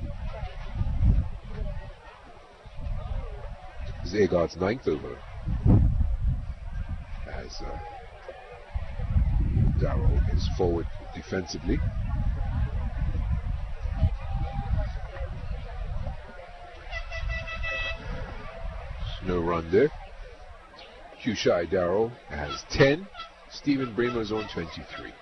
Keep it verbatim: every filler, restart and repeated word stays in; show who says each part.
Speaker 1: Zagard's ninth over. As uh, Darrow is forward defensively. No run there. Hushai Darrow has ten. Stephen Bremer's on twenty-three.